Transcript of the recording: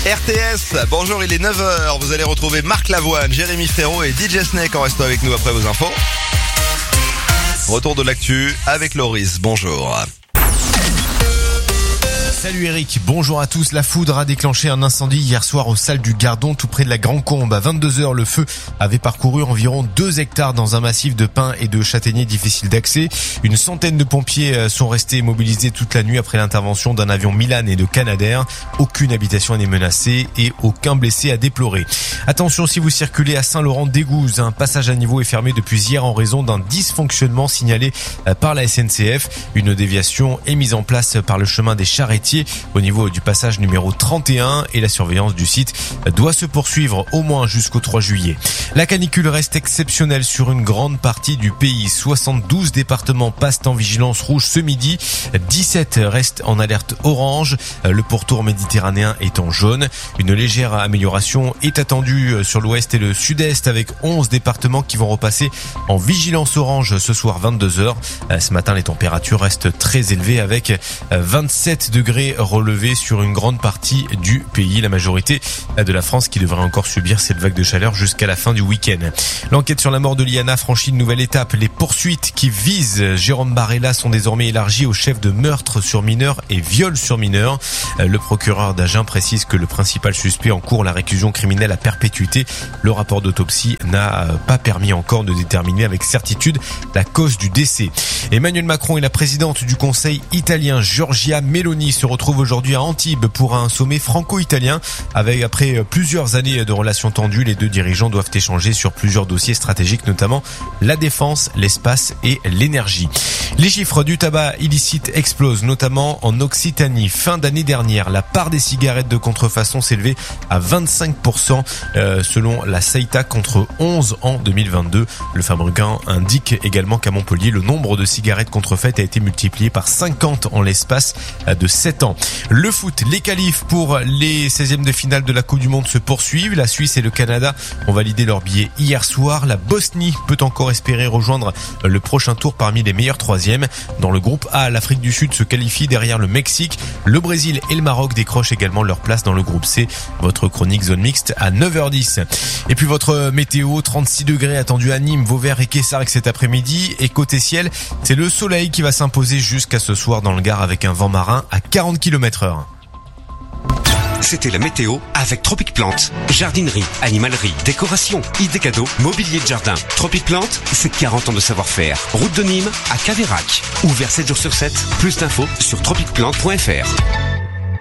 RTS, bonjour, il est 9h, vous allez retrouver Marc Lavoine, Jérémy Frérot et DJ Snake en restant avec nous après vos infos. Retour de l'actu avec Loris, bonjour. Salut Eric, bonjour à tous. La foudre a déclenché un incendie hier soir aux Salles du Gardon, tout près de la Grand Combe. À 22h, le feu avait parcouru environ 2 hectares dans un massif de pins et de châtaigniers difficiles d'accès. Une centaine de pompiers sont restés mobilisés toute la nuit après l'intervention d'un avion Milan et de Canadair. Aucune habitation n'est menacée et aucun blessé à déplorer. Attention, si vous circulez à Saint-Laurent-d'Égouze, un passage à niveau est fermé depuis hier en raison d'un dysfonctionnement signalé par la SNCF. Une déviation est mise en place par le chemin des Charretiers au niveau du passage numéro 31 et la surveillance du site doit se poursuivre au moins jusqu'au 3 juillet. La canicule reste exceptionnelle sur une grande partie du pays. 72 départements passent en vigilance rouge ce midi. 17 restent en alerte orange. Le pourtour méditerranéen est en jaune. Une légère amélioration est attendue sur l'ouest et le sud-est avec 11 départements qui vont repasser en vigilance orange ce soir 22h. Ce matin, les températures restent très élevées avec 27 degrés relevés sur une grande partie du pays. La majorité de la France qui devrait encore subir cette vague de chaleur jusqu'à la fin du week-end. L'enquête sur la mort de Liana franchit une nouvelle étape. Les poursuites qui visent Jérôme Barella sont désormais élargies aux chefs de meurtre sur mineurs et viol sur mineurs. Le procureur d'Agen précise que le principal suspect encourt la réclusion criminelle à perpétuité. Le rapport d'autopsie n'a pas permis encore de déterminer avec certitude la cause du décès. Emmanuel Macron et la présidente du Conseil italien Giorgia Meloni se retrouvent aujourd'hui à Antibes pour un sommet franco-italien. Après plusieurs années de relations tendues, les deux dirigeants doivent échanger sur plusieurs dossiers stratégiques, notamment la défense, l'espace et l'énergie. Les chiffres du tabac illicite explosent, notamment en Occitanie. Fin d'année dernière, la part des cigarettes de contrefaçon s'élevait à 25% selon la Seita contre 11 en 2022. Le fabricant indique également qu'à Montpellier, le nombre de cigarettes contrefaites a été multiplié par 50 en l'espace de 7 ans. Le foot, les qualifs pour les 16e de finale de la Coupe du Monde se poursuivent. La Suisse et le Canada ont validé leur billet hier soir. La Bosnie peut encore espérer rejoindre le prochain tour parmi les meilleurs 3e. Dans le groupe A, l'Afrique du Sud se qualifie derrière le Mexique. Le Brésil et le Maroc décrochent également leur place dans le groupe C. Votre chronique zone mixte à 9h10. Et puis votre météo, 36 degrés attendu à Nîmes, Vauvert et Quessargues cet après-midi. Et côté ciel, c'est le soleil qui va s'imposer jusqu'à ce soir dans le Gard avec un vent marin à 40 km/h. C'était la météo avec Tropic Plante. Jardinerie, animalerie, décoration, idées cadeaux, mobilier de jardin. Tropic Plante, c'est 40 ans de savoir-faire. Route de Nîmes à Caveyrac. Ouvert 7 jours sur 7. Plus d'infos sur tropicplante.fr.